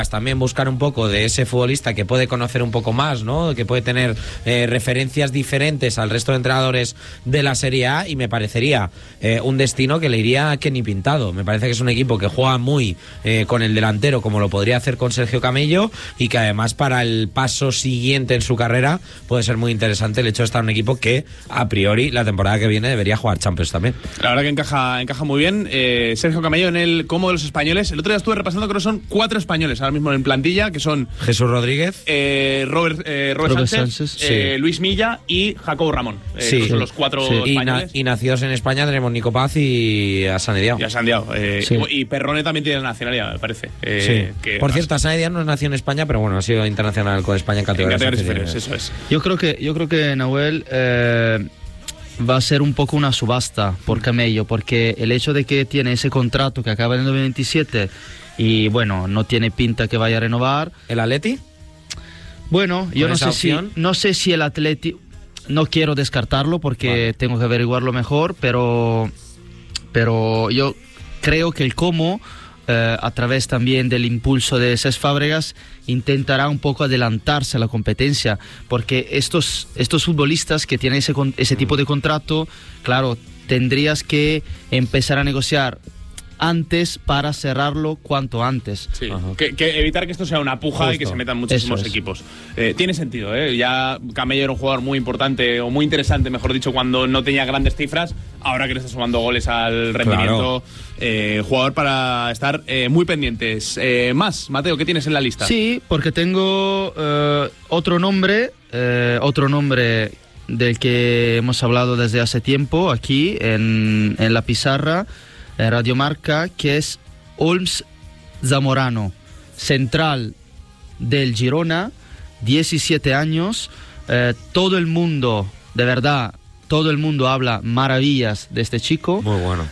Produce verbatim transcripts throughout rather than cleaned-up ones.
también buscar un poco de ese futbolista que puede conocer un poco más, ¿no? Que puede tener eh, referencias diferentes al resto de entrenadores de la Serie A, y me parecería eh, un destino que le iría a Kenny Pintado. Me parece que es un equipo que juega muy eh, con el delantero, como lo podría hacer con Sergio Camello, y que además para el paso siguiente en su carrera puede ser muy interesante el hecho de estar en un equipo que a priori la temporada que viene debería jugar Champions también. La verdad que encaja, encaja muy bien. eh, Sergio Camello en el como de los españoles. El otro día estuve repasando, creo que son cuatro españoles ahora mismo en plantilla, que son Jesús Rodríguez, eh, Robert, eh, Robert, Robert Sánchez, Sánchez, eh, sí. Luis Milla y Jacobo Ramón. Eh, Sí. que son los cuatro Sí. y, na- españoles. y nacidos en España tenemos Nico Paz y a Sanediao. Y a Sandiao. Eh, Sí. y, y Perrone también tiene nacionalidad, me parece. Eh, Sí. que Por más- cierto, Sanediao no nació en España, pero bueno, ha sido internacional con España en en categorías categorías inferiores. inferiores, eso es. Yo creo que, yo creo que Nahuel eh, va a ser un poco una subasta por Camello, porque el hecho de que tiene ese contrato que acaba en el dos mil veintisiete y bueno, no tiene pinta que vaya a renovar. ¿El Atleti? Bueno, yo ¿Con no esa sé, si, opción? no sé si el Atleti, no quiero descartarlo porque Vale. tengo que averiguarlo mejor, pero, pero yo creo que el Como, eh, a través también del impulso de Cesc Fábregas, intentará un poco adelantarse a la competencia, porque estos, estos futbolistas que tienen ese, con- ese tipo de contrato, claro, tendrías que empezar a negociar antes para cerrarlo cuanto antes. Sí, Ajá. que, que evitar que esto sea una puja Justo. y que se metan muchísimos Eso es. equipos. Eh, tiene sentido, ¿eh? Ya Camello era un jugador muy importante, o muy interesante, mejor dicho, cuando no tenía grandes cifras. Ahora que le está sumando goles al rendimiento, eh, jugador para estar eh, muy pendientes. Eh, más, Mateo, ¿qué tienes en la lista? Sí, porque tengo eh, otro nombre, eh, otro nombre del que hemos hablado desde hace tiempo aquí en, en la pizarra, en Radio Marca, que es Olms Zamorano, central del Girona, diecisiete años. Eh, todo el mundo, de verdad, todo el mundo habla maravillas de este chico. Muy bueno.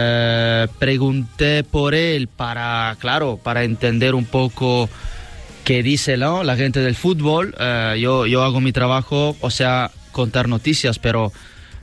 Eh, pregunté por él para, claro, para entender un poco qué dice, ¿no?, la gente del fútbol. Eh, yo, yo hago mi trabajo, o sea, contar noticias, pero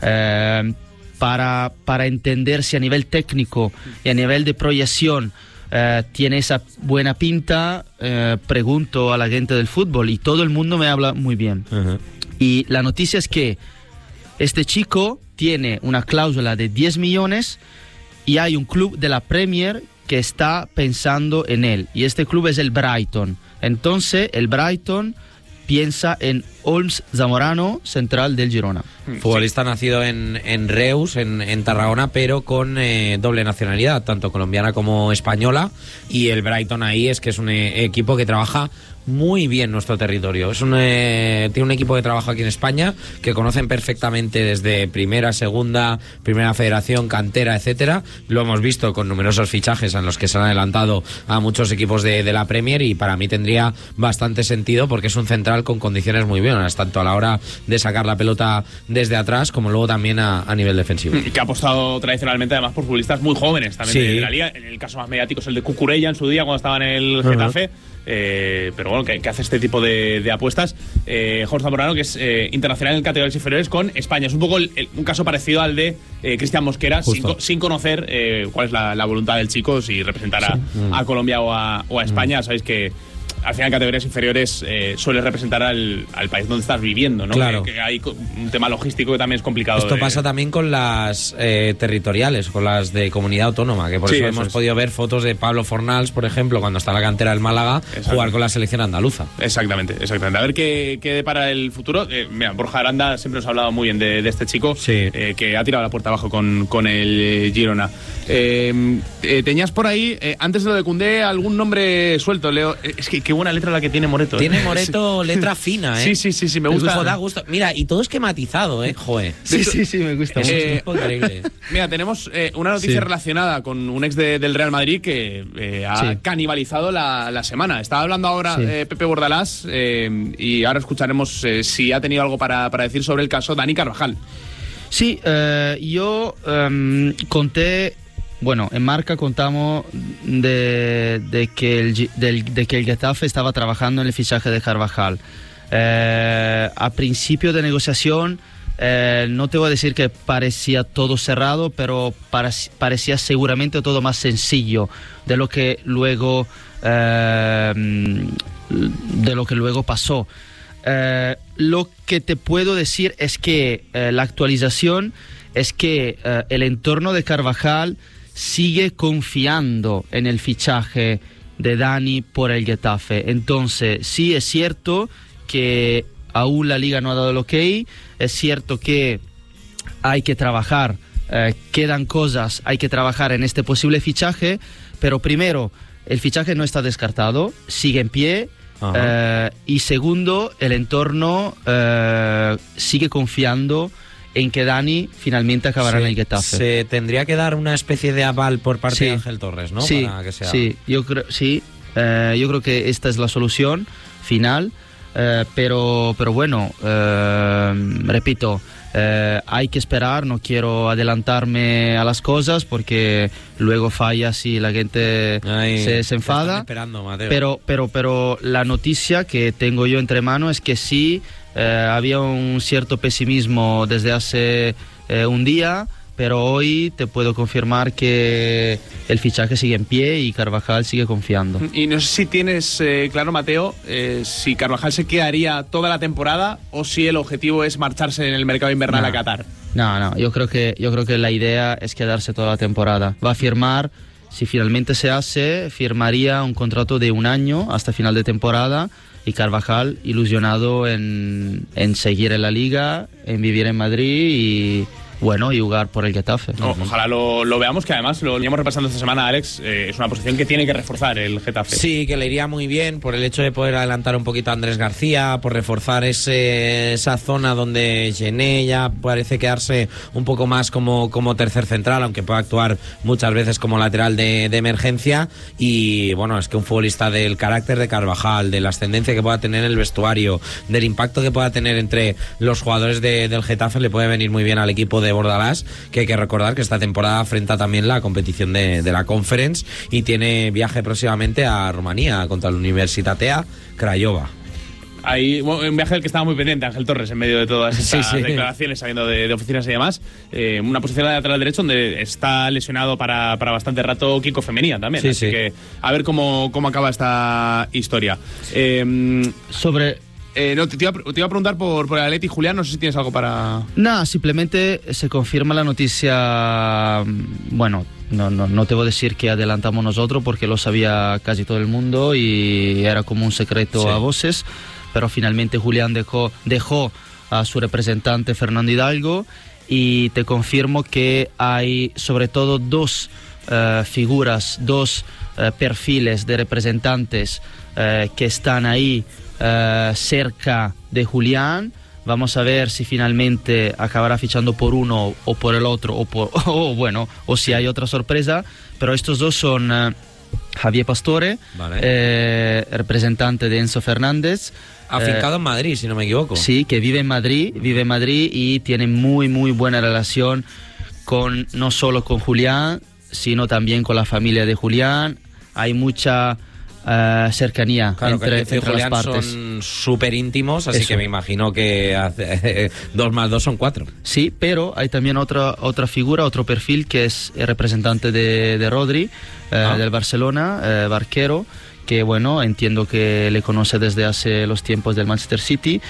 eh, para, para entender si a nivel técnico y a nivel de proyección eh, tiene esa buena pinta, eh, pregunto a la gente del fútbol y todo el mundo me habla muy bien. Uh-huh. Y la noticia es que este chico tiene una cláusula de diez millones y hay un club de la Premier que está pensando en él. Y este club es el Brighton. Entonces, el Brighton piensa en Olms Zamorano, central del Girona. Futbolista nacido en, en Reus, en, en Tarragona, pero con eh, doble nacionalidad, tanto colombiana como española. Y el Brighton ahí es que es un eh, equipo que trabaja muy bien nuestro territorio. Es un, eh, tiene un equipo de trabajo aquí en España que conocen perfectamente desde primera, segunda, primera federación, cantera, etcétera. Lo hemos visto con numerosos fichajes en los que se han adelantado a muchos equipos de, de la Premier, y para mí tendría bastante sentido porque es un central con condiciones muy buenas, tanto a la hora de sacar la pelota desde atrás como luego también a, a nivel defensivo. Que ha apostado tradicionalmente además por futbolistas muy jóvenes también Sí. de, de la liga. En el caso más mediático es el de Cucurella en su día cuando estaba en el Getafe. Eh, pero bueno, que, que hace este tipo de, de apuestas. Eh, Jorge Zamorano, que es eh, internacional en categorías inferiores con España. Es un poco el, el, un caso parecido al de eh, Cristian Mosquera, sin, co- sin conocer eh, cuál es la, la voluntad del chico, si representar a, a Colombia o a, o a España. Sabéis que al final en categorías inferiores eh, suele representar al, al país donde estás viviendo, ¿no? Claro. Que, que hay co- un tema logístico que también es complicado. Esto de- pasa también con las eh, territoriales, con las de comunidad autónoma, que por Sí, eso, eso hemos es. podido ver fotos de Pablo Fornals, por ejemplo, cuando está en la cantera del Málaga, Exacto. jugar con la selección andaluza. Exactamente, exactamente. A ver qué, qué depara el futuro. Eh, mira, Borja Aranda siempre nos ha hablado muy bien de, de este chico, Sí. eh, que ha tirado la puerta abajo con, con el Girona. Eh, eh, tenías por ahí, eh, antes de lo de Koundé, algún nombre suelto, Leo. Eh, Es que qué buena letra la que tiene Moreto. ¿eh? Tiene Moreto letra fina, ¿eh? Sí, sí, sí, sí, me gusta. Da gusto. Mira, y todo esquematizado, ¿eh? Joder. Sí, sí, sí, me gusta. Es mucho. Eh, un increíble. Mira, tenemos eh, una noticia Sí. relacionada con un ex de- del Real Madrid que eh, ha Sí. canibalizado la, la semana. Estaba hablando ahora Sí. eh, Pepe Bordalás eh, y ahora escucharemos eh, si ha tenido algo para, para decir sobre el caso Dani Carvajal. Sí, eh, yo em, conté, bueno, en Marca contamos de, de, que el, Gi- del- de que el Getafe estaba trabajando en el fichaje de Carvajal. Eh, a principio de negociación Eh, no te voy a decir que parecía todo cerrado, pero parecía seguramente todo más sencillo de lo que luego, eh, de lo que luego pasó. Eh, lo que te puedo decir es que eh, la actualización es que eh, el entorno de Carvajal sigue confiando en el fichaje de Dani por el Getafe. Entonces, sí es cierto que aún la liga no ha dado el ok, es cierto que hay que trabajar, eh, quedan cosas, hay que trabajar en este posible fichaje, pero primero, el fichaje no está descartado, sigue en pie. Uh, y segundo, el entorno uh, sigue confiando en que Dani finalmente acabará sí, en el Getafe. Se tendría que dar una especie de aval por parte sí, de Ángel Torres, ¿no? Sí, Para que sea... sí, yo creo, sí, uh, yo creo que esta es la solución final, uh, pero, pero bueno, uh, repito, Uh, hay que esperar, no quiero adelantarme a las cosas porque luego falla si la gente Ay, se, se enfada. Esperando, Mateo. Pero, pero, pero la noticia que tengo yo entre manos es que sí, uh, había un cierto pesimismo desde hace uh, un día, pero hoy te puedo confirmar que el fichaje sigue en pie y Carvajal sigue confiando. Y no sé si tienes eh, claro, Mateo, eh, si Carvajal se quedaría toda la temporada o si el objetivo es marcharse en el mercado invernal no, a Qatar. No, no, yo creo que yo creo que la idea es quedarse toda la temporada. Va a firmar, si finalmente se hace, firmaría un contrato de un año hasta final de temporada y Carvajal ilusionado en, en seguir en la liga, en vivir en Madrid y... bueno, y jugar por el Getafe. O, ojalá lo, lo veamos, que además lo íbamos repasando esta semana, Alex, eh, es una posición que tiene que reforzar el Getafe. Sí, que le iría muy bien por el hecho de poder adelantar un poquito a Andrés García, por reforzar ese, esa zona donde Gené ya parece quedarse un poco más como, como tercer central, aunque puede actuar muchas veces como lateral de, de emergencia. Y bueno, es que un futbolista del carácter de Carvajal, de la ascendencia que pueda tener en el vestuario, del impacto que pueda tener entre los jugadores de, del Getafe, le puede venir muy bien al equipo de de Bordalás, que hay que recordar que esta temporada afronta también la competición de, de la Conference y tiene viaje próximamente a Rumanía contra la Universitatea Craiova. Hay bueno, un viaje del que estaba muy pendiente Ángel Torres en medio de todas estas sí, sí. declaraciones, sabiendo de, de oficinas y demás. Eh, una posición de lateral derecho donde está lesionado para, para bastante rato Kiko Femenía también. Sí, así sí. que a ver cómo, cómo acaba esta historia. Eh, Sobre... Eh, no, te, te, iba, te iba a preguntar por, por el Atleti, Julián, no sé si tienes algo para... No, simplemente se confirma la noticia, bueno, no, no, no te voy a decir que adelantamos nosotros porque lo sabía casi todo el mundo y era como un secreto sí. a voces, pero finalmente Julián dejó, dejó a su representante Fernando Hidalgo y te confirmo que hay sobre todo dos uh, figuras, dos uh, perfiles de representantes uh, que están ahí Uh, cerca de Julián. Vamos a ver si finalmente acabará fichando por uno o por el otro o por o bueno o si hay otra sorpresa, pero estos dos son uh, Javier Pastore, vale. eh, representante de Enzo Fernández, afincado eh, en Madrid, si no me equivoco. Sí, que vive en Madrid, vive en Madrid y tiene muy muy buena relación con no solo con Julián, sino también con la familia de Julián. Hay mucha Uh, cercanía claro, entre, que entre Julián las partes. Son súper íntimos, así Eso. que me imagino que hace, dos más dos son cuatro. Sí, pero hay también otra otra figura, otro perfil que es el representante de, de Rodri, uh, ah. del Barcelona, uh, Barquero, que bueno, entiendo que le conoce desde hace los tiempos del Manchester City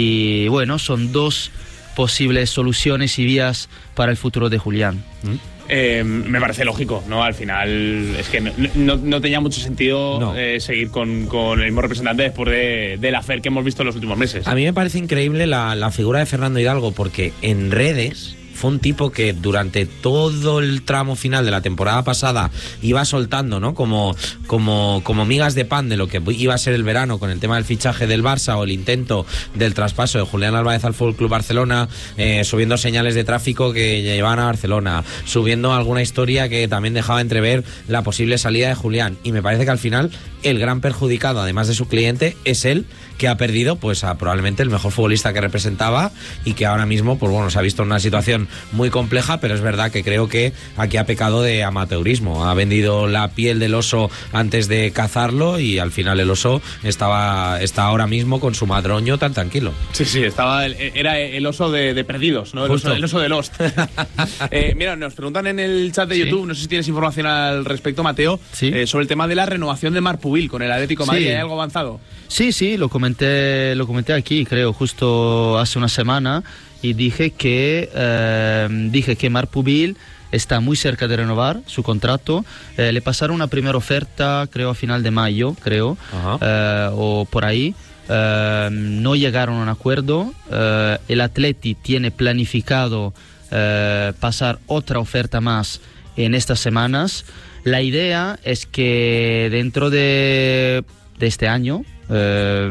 y bueno, son dos posibles soluciones y vías para el futuro de Julián. ¿Mm? Eh, me parece lógico, ¿no? Al final es que no, no, no tenía mucho sentido no. eh, seguir con, con el mismo representante después de, de la F E R que hemos visto en los últimos meses. A mí me parece increíble la, la figura de Fernando Hidalgo porque en redes fue un tipo que durante todo el tramo final de la temporada pasada iba soltando, ¿no? Como, como, como migas de pan de lo que iba a ser el verano con el tema del fichaje del Barça o el intento del traspaso de Julián Álvarez al F C Barcelona, eh, subiendo señales de tráfico que llevaban a Barcelona, subiendo alguna historia que también dejaba entrever la posible salida de Julián. Y me parece que al final el gran perjudicado, además de su cliente, es él, que ha perdido pues a probablemente el mejor futbolista que representaba y que ahora mismo pues bueno se ha visto en una situación muy compleja, pero es verdad que creo que aquí ha pecado de amateurismo, ha vendido la piel del oso antes de cazarlo y al final el oso estaba está ahora mismo con su madroño tan tranquilo. Sí, sí, estaba el, era el oso de, de perdidos, ¿no? El oso, el oso de Lost. eh, mira, nos preguntan en el chat de sí. YouTube, no sé si tienes información al respecto, Mateo, sí. eh, sobre el tema de la renovación de Marc Pubil con el Atlético de Madrid. Sí. ¿Hay algo avanzado? Sí, sí, lo comenté, lo comenté aquí, creo, justo hace una semana, y dije que eh, dije que Marc Pubil está muy cerca de renovar su contrato. Eh, le pasaron una primera oferta, creo, a final de mayo, creo, eh, o por ahí. Eh, no llegaron a un acuerdo. Eh, el Atleti tiene planificado eh, pasar otra oferta más en estas semanas. La idea es que dentro de, de este año, eh,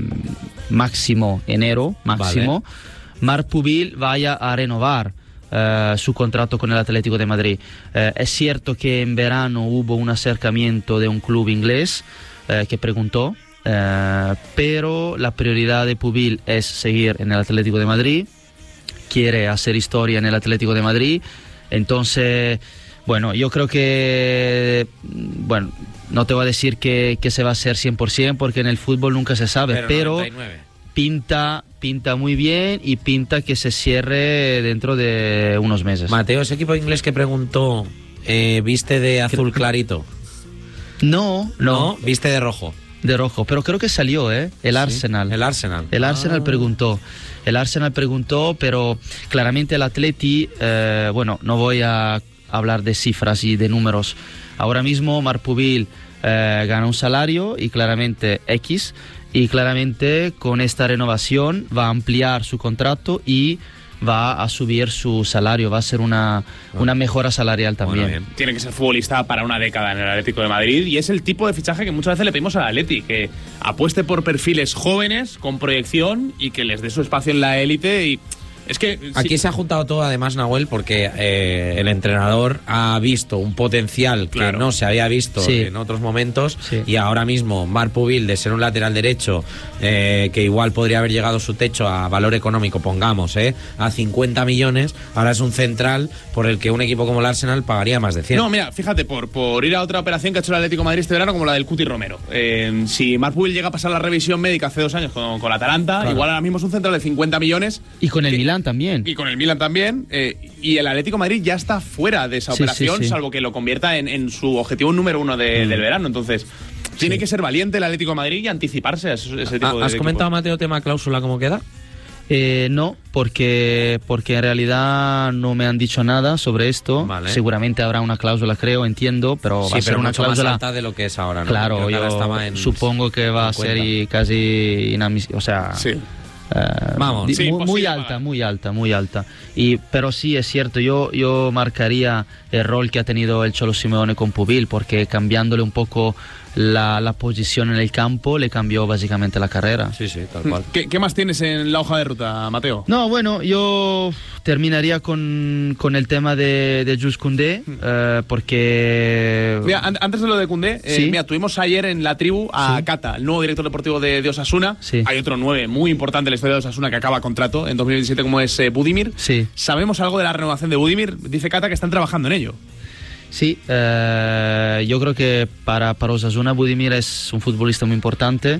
máximo enero, máximo, vale. Marc Pubil vaya a renovar Uh, su contrato con el Atlético de Madrid. Uh, es cierto que en verano hubo un acercamiento de un club inglés uh, que preguntó, uh, pero la prioridad de Pubil es seguir en el Atlético de Madrid, quiere hacer historia en el Atlético de Madrid, entonces, bueno, yo creo que, bueno, no te voy a decir que, que se va a hacer cien por ciento porque en el fútbol nunca se sabe, pero... pero noventa y nueve. Pinta, pinta muy bien y pinta que se cierre dentro de unos meses. Mateo, ese equipo inglés que preguntó, eh, ¿viste de azul clarito? No, no, no. ¿Viste de rojo? De rojo, pero creo que salió, ¿eh? El ¿Sí? Arsenal. El Arsenal. El Arsenal ah. preguntó. El Arsenal preguntó, pero claramente el Atleti, eh, bueno, no voy a hablar de cifras y de números. Ahora mismo Marc Pubil eh, gana un salario y claramente X. Y claramente con esta renovación va a ampliar su contrato y va a subir su salario, va a ser una, bueno. una mejora salarial también. Bueno, tiene que ser futbolista para una década en el Atlético de Madrid y es el tipo de fichaje que muchas veces le pedimos al Atleti, que apueste por perfiles jóvenes, con proyección y que les dé su espacio en la élite y... Es que aquí sí. se ha juntado todo, además, Nahuel, porque eh, el entrenador ha visto un potencial claro. que no se había visto sí. en otros momentos sí. y ahora mismo Marc Pubil, de ser un lateral derecho eh, que igual podría haber llegado su techo a valor económico, pongamos, eh, a cincuenta millones, ahora es un central por el que un equipo como el Arsenal pagaría más de cien. No, mira, fíjate, por, por ir a otra operación que ha hecho el Atlético de Madrid este verano, como la del Cuti Romero. Eh, si Marc Pubil llega a pasar la revisión médica hace dos años con, con la Atalanta, claro. igual ahora mismo es un central de cincuenta millones. Y con el que, Milán también. Y con el Milan también. Eh, y el Atlético de Madrid ya está fuera de esa sí, operación, sí, sí. salvo que lo convierta en, en su objetivo número uno de, mm. del verano. Entonces, tiene sí. que ser valiente el Atlético de Madrid y anticiparse a ese, ese tipo ¿Has de ¿Has comentado, equipos. Mateo, tema cláusula, cómo queda? Eh, no, porque, porque en realidad no me han dicho nada sobre esto. Vale. Seguramente habrá una cláusula, creo, entiendo, pero sí, va a ser pero una mucho cláusula más alta de lo que es ahora, ¿no? Claro, yo en, supongo que va a ser y casi inadmisible, o sea... Sí. Uh, Vamos, sí, muy, muy alta, pagar. muy alta, muy alta. Y, pero sí, es cierto, yo, yo marcaría el rol que ha tenido el Cholo Simeone con Pubil, porque cambiándole un poco la, la posición en el campo, le cambió básicamente la carrera. Sí, sí, tal cual. ¿Qué, qué más tienes en la hoja de ruta, Mateo? No, bueno, yo terminaría con, con el tema de, de Jules Koundé, uh, porque... Mira, an antes de lo de Koundé, eh, ¿Sí? mira, tuvimos ayer en la tribu a sí. Cata, el nuevo director deportivo de, de Osasuna. Sí. Hay otro nueve muy importante en la historia de Osasuna que acaba contrato en dos mil veintisiete, como es eh, Budimir. Sí. ¿Sabemos algo de la renovación de Budimir? Dice Cata que están trabajando en ello. Sí, eh, yo creo que para, para Osasuna Budimir es un futbolista muy importante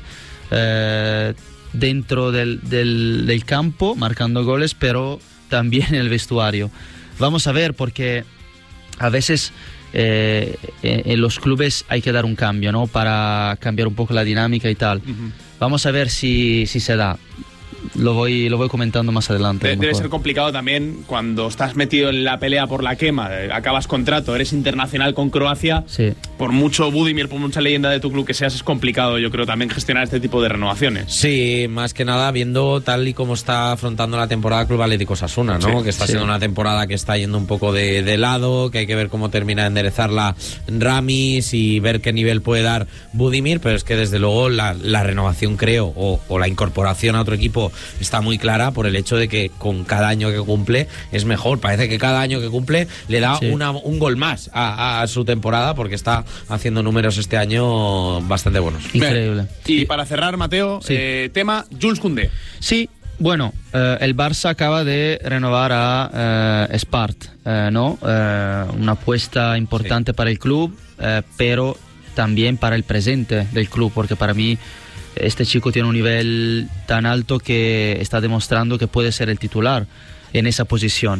eh, dentro del, del, del campo, marcando goles, pero también en el vestuario. Vamos a ver, porque a veces eh, en los clubes hay que dar un cambio, ¿no? Para cambiar un poco la dinámica y tal. Uh-huh. Vamos a ver si, si se da. Lo voy, lo voy comentando más adelante. Debe ser complicado también cuando estás metido en la pelea por la quema, acabas contrato, eres internacional con Croacia. Sí. Por mucho Budimir, por mucha leyenda de tu club que seas, es complicado, yo creo, también gestionar este tipo de renovaciones. Sí, más que nada viendo tal y como está afrontando la temporada Club Atlético Osasuna, ¿no? Sí, que está sí. siendo una temporada que está yendo un poco de, de lado, que hay que ver cómo termina de enderezarla Ramis y ver qué nivel puede dar Budimir, pero es que desde luego la, la renovación, creo, o, o la incorporación a otro equipo está muy clara por el hecho de que con cada año que cumple es mejor. Parece que cada año que cumple le da Sí. una, un gol más a, a su temporada, porque está haciendo números este año bastante buenos. Increíble. Y para cerrar, Mateo, Sí. eh, tema Jules Koundé. Sí, bueno, eh, el Barça acaba de renovar a eh, Spart, eh, ¿no? Eh, una apuesta importante para el club, eh, pero también para el presente del club, porque para mí este chico tiene un nivel tan alto que está demostrando que puede ser el titular en esa posición.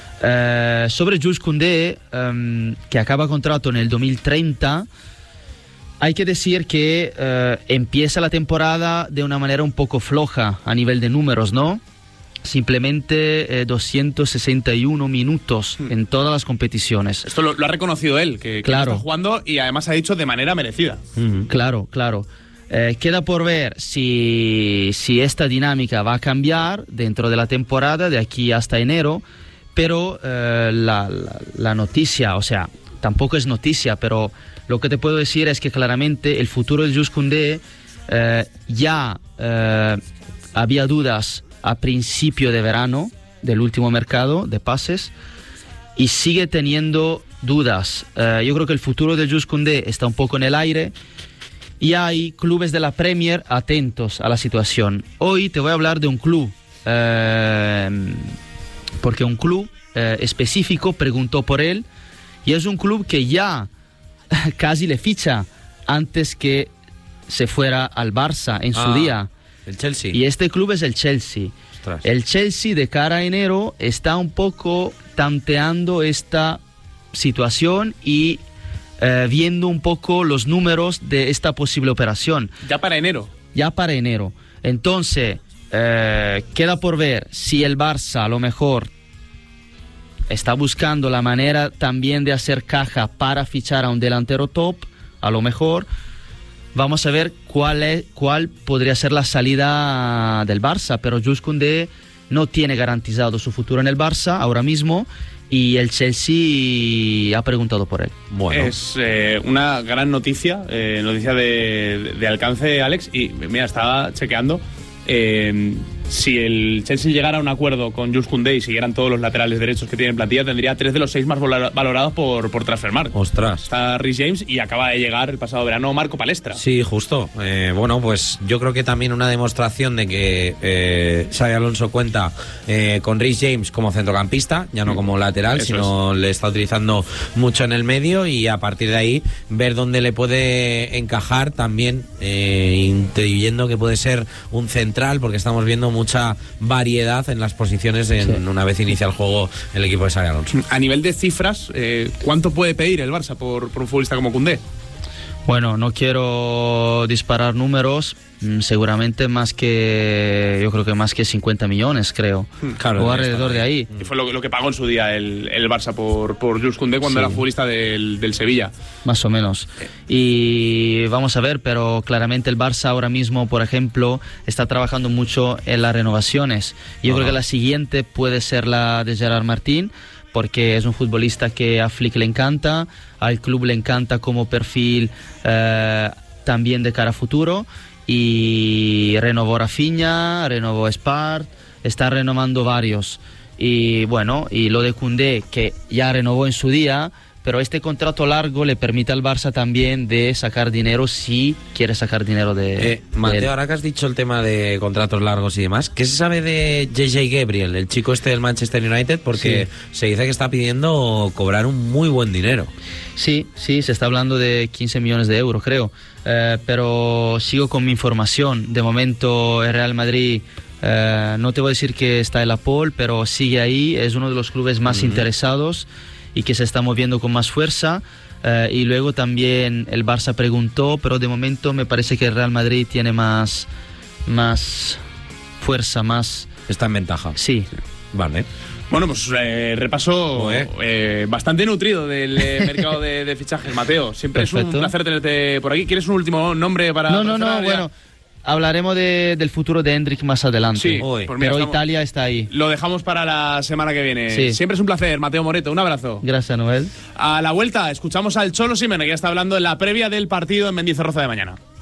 Eh, sobre Jules Koundé, eh, que acaba contrato en el dos mil treinta, hay que decir que eh, empieza la temporada de una manera un poco floja a nivel de números, ¿no? Simplemente eh, doscientos sesenta y uno minutos Hmm. en todas las competiciones. Esto lo, lo ha reconocido él, que, que Claro. está jugando y además ha dicho de manera merecida. Ujú. Claro, claro. Eh, queda por ver si, si esta dinámica va a cambiar dentro de la temporada, de aquí hasta enero, pero eh, la, la- la noticia, o sea, tampoco es noticia, pero lo que te puedo decir es que claramente el futuro de Jules Koundé eh, ya eh, había dudas a principio de verano del último mercado de pases y sigue teniendo dudas. Eh, yo creo que el futuro de Jules Koundé está un poco en el aire y hay clubes de la Premier atentos a la situación. Hoy te voy a hablar de un club, eh, porque un club eh, específico preguntó por él y es un club que ya casi le ficha antes que se fuera al Barça en su Ah, día. El Chelsea. Y este club es el Chelsea. Ostras. El Chelsea de cara a enero está un poco tanteando esta situación y eh, viendo un poco los números de esta posible operación Ya para enero. ya para enero. Entonces, eh, queda por ver si el Barça a lo mejor está buscando la manera también de hacer caja para fichar a un delantero top, a lo mejor. Vamos a ver cuál es, cuál podría ser la salida del Barça, pero Jules Koundé no tiene garantizado su futuro en el Barça ahora mismo y el Chelsea ha preguntado por él. Bueno. Es eh, una gran noticia, eh, noticia de, de alcance, Alex. Y mira, estaba chequeando. Eh, si el Chelsea llegara a un acuerdo con Jules Koundé y siguieran todos los laterales derechos que tiene en plantilla, tendría tres de los seis más vola- valorados por, por Transfermarkt. Ostras. Está Rhys James y acaba de llegar el pasado verano Marco Palestra. Sí, justo. Eh, bueno, pues yo creo que también una demostración de que eh, Xabi Alonso cuenta eh, con Rhys James como centrocampista, ya no como lateral, Eso sino le está utilizando mucho en el medio y a partir de ahí ver dónde le puede encajar también, eh, intuyendo que puede ser un central, porque estamos viendo mucha variedad en las posiciones en, Sí. una vez inicia el juego el equipo de Xabi Alonso. A nivel de cifras, eh, ¿cuánto puede pedir el Barça por, por un futbolista como Koundé? Bueno, no quiero disparar números, mm, seguramente más que, yo creo que más que cincuenta millones, creo, Claro, o debe alrededor estar de ahí, Y fue lo, lo que pagó en su día el, el Barça por, por Jules Koundé cuando Sí. era futbolista del, del Sevilla. más o menos. Y vamos a ver, pero claramente el Barça ahora mismo, por ejemplo, está trabajando mucho en las renovaciones. Yo Ajá. creo que la siguiente puede ser la de Gerard Martín, porque es un futbolista que a Flick le encanta, al club le encanta como perfil eh, también de cara a futuro, y renovó Rafinha, renovó Spart, está renovando varios. Y bueno, y lo de Koundé, que ya renovó en su día, pero este contrato largo le permite al Barça también de sacar dinero si quiere sacar dinero de, Eh, de él. Mateo, ahora que has dicho el tema de contratos largos y demás, ¿qué se sabe de J J Gabriel, el chico este del Manchester United? Porque se dice que está pidiendo cobrar un muy buen dinero. Sí, sí, se está hablando de quince millones de euros, creo. Eh, pero sigo con mi información. De momento, el Real Madrid, eh, no te voy a decir que está en la pole, pero sigue ahí. Es uno de los clubes más Ujú. interesados y que se está moviendo con más fuerza. Eh, y luego también el Barça preguntó, pero de momento me parece que el Real Madrid tiene más, más fuerza, más... Está en ventaja. Sí, Vale. Bueno, pues eh, repaso Joder. eh, bastante nutrido del eh, mercado de, de fichajes, Mateo. Siempre es Perfecto. un placer tenerte por aquí. ¿Quieres un último nombre para...? no, no, para no, cerrar ya? bueno, hablaremos de- del futuro de Hendrik más adelante. Sí, Uy. pues mira, pero estamos- Italia está ahí. Lo dejamos para la semana que viene. Sí. Siempre es un placer, Mateo Moreto. Un abrazo. Gracias, Noel. A la vuelta, escuchamos al Cholo Simeone, que ya está hablando en la previa del partido en Mendizorroza de mañana.